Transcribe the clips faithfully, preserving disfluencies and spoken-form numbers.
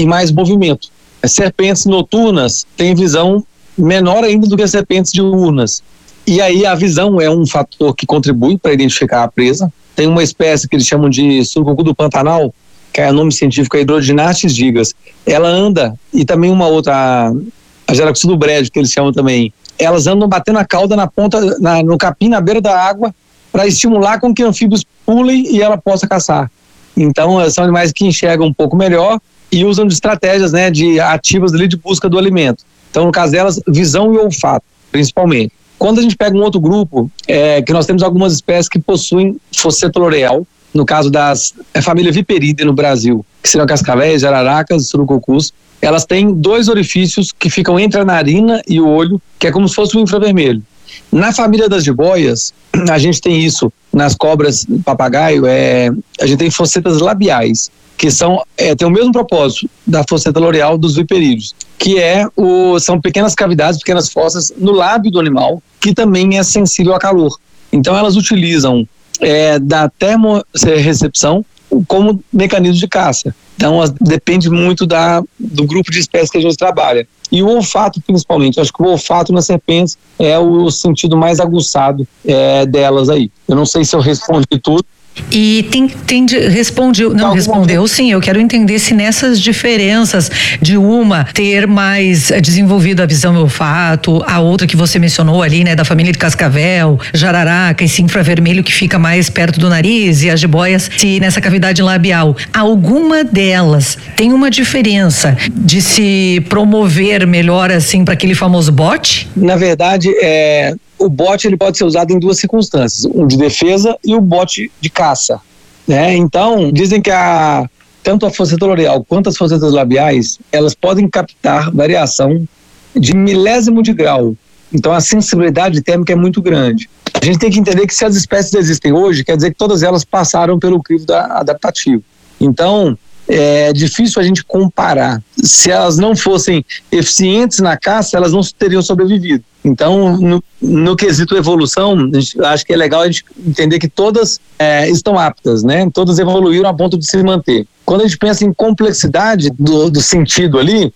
e mais movimento. As serpentes noturnas têm visão menor ainda do que as serpentes diurnas. E aí a visão é um fator que contribui para identificar a presa. Tem uma espécie que eles chamam de surucucu do Pantanal, que é o nome científico, é Hydrodynastes gigas. Ela anda, e também uma outra, a Jaracuçu do Brejo, que eles chamam também, elas andam batendo a cauda na ponta, na, no capim, na beira da água, para estimular com que anfíbios pulem e ela possa caçar. Então, são animais que enxergam um pouco melhor e usam de estratégias, né, de ativas ali de busca do alimento. Então, no caso delas, visão e olfato, principalmente. Quando a gente pega um outro grupo, é, que nós temos algumas espécies que possuem fosseto loreal, no caso das é, família Viperidae no Brasil, que seriam cascavéis, jararacas, surucucus, elas têm dois orifícios que ficam entre a narina e o olho, que é como se fosse um infravermelho. Na família das jiboias, a gente tem isso nas cobras papagaio, é, a gente tem fossetas labiais, que são, é, tem o mesmo propósito da fosseta loreal dos viperídeos, que é o, são pequenas cavidades, pequenas fossas no lábio do animal, que também é sensível a calor. Então elas utilizam é, da termorrecepção como mecanismo de caça. Então depende muito da, do grupo de espécies que a gente trabalha. E o olfato principalmente, eu acho que o olfato nas serpentes é o sentido mais aguçado é, delas aí. Eu não sei se eu respondi tudo. E tem, tem de, responde, não respondeu sim, eu quero entender se nessas diferenças de uma ter mais desenvolvido a visão e o olfato, a outra que você mencionou ali, né, da família de cascavel, jararaca, esse infravermelho que fica mais perto do nariz, e as jiboias se nessa cavidade labial, alguma delas tem uma diferença de se promover melhor assim para aquele famoso bote? Na verdade, é... o bote ele pode ser usado em duas circunstâncias, um de defesa e o bote de caça, né? Então, dizem que a, tanto a fosseta loreal quanto as fossetas labiais, elas podem captar variação de milésimo de grau. Então, a sensibilidade térmica é muito grande. A gente tem que entender que se as espécies existem hoje, quer dizer que todas elas passaram pelo crivo da, adaptativo. Então, é difícil a gente comparar. Se elas não fossem eficientes na caça, elas não teriam sobrevivido. Então, no, no quesito evolução, a gente, acho que é legal a gente entender que todas é, estão aptas, né? Todas evoluíram a ponto de se manter. Quando a gente pensa em complexidade do, do sentido ali,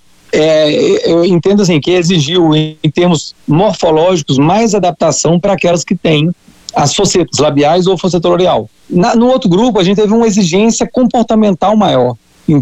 é, eu entendo assim, que exigiu, em, em termos morfológicos, mais adaptação para aquelas que têm as fossetas labiais ou fosseta loreal. Na, no outro grupo, a gente teve uma exigência comportamental maior.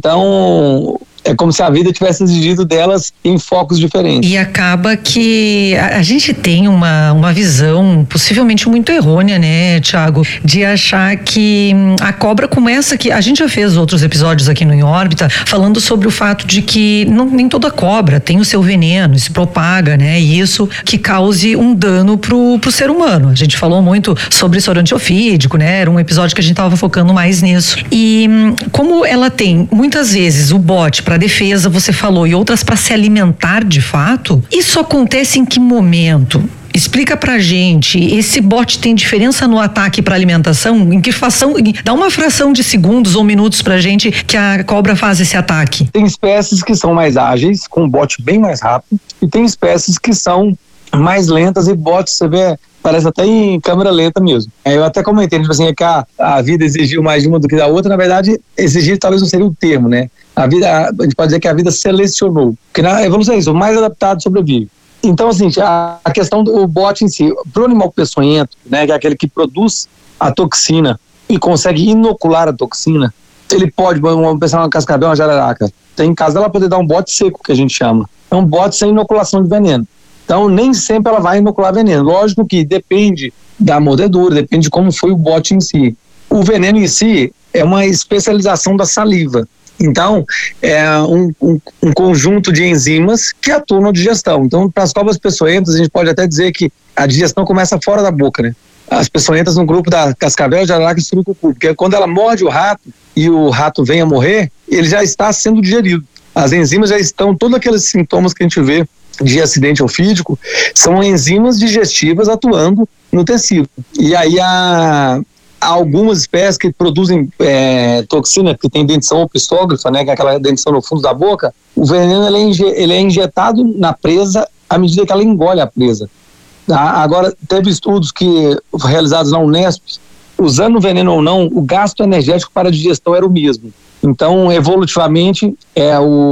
Então, é como se a vida tivesse exigido delas em focos diferentes. E acaba que a, a gente tem uma, uma visão possivelmente muito errônea, né, Thiago, de achar que hum, a cobra começa que a gente já fez outros episódios aqui no Em Órbita falando sobre o fato de que não, nem toda cobra tem o seu veneno, se propaga, né, e isso que cause um dano pro, pro ser humano. A gente falou muito sobre soro antiofídico, né, era um episódio que a gente tava focando mais nisso. E hum, como ela tem muitas vezes o bote para defesa, você falou, e outras para se alimentar de fato, isso acontece em que momento? Explica pra gente, esse bote tem diferença no ataque para alimentação? Em que fração, dá uma fração de segundos ou minutos pra gente que a cobra faz esse ataque? Tem espécies que são mais ágeis, com um bote bem mais rápido, e tem espécies que são mais lentas e botes, você vê, parece até em câmera lenta mesmo. Eu até comentei, tipo assim, que a, a vida exigiu mais de uma do que da outra. Na verdade, exigir talvez não seria o termo, né? A vida, a gente pode dizer que a vida selecionou, porque na evolução é isso, o mais adaptado sobrevive. Então, assim, a, a questão do bote em si, para o animal peçonhento, né, que é aquele que produz a toxina e consegue inocular a toxina, ele pode, vamos pensar uma cascavel, uma jararaca, tem caso dela poder dar um bote seco, que a gente chama, é um bote sem inoculação de veneno. Então, nem sempre ela vai inocular veneno. Lógico que depende da mordedura, depende de como foi o bote em si. O veneno em si é uma especialização da saliva. Então, é um, um, um conjunto de enzimas que atuam na digestão. Então, para as cobras peçonhentas, a gente pode até dizer que a digestão começa fora da boca, né? As peçonhentas no grupo da cascavel, jararaca e surucucu, porque quando ela morde o rato e o rato vem a morrer, ele já está sendo digerido. As enzimas já estão, todos aqueles sintomas que a gente vê de acidente ofídico, são enzimas digestivas atuando no tecido. E aí há, há algumas espécies que produzem é, toxina, que tem dentição opistógrafa, né, que é aquela dentição no fundo da boca. O veneno ele é, inje, ele é injetado na presa à medida que ela engole a presa. Tá? Agora, teve estudos que realizados na Unesp, usando o veneno ou não, o gasto energético para a digestão era o mesmo. Então, evolutivamente, é o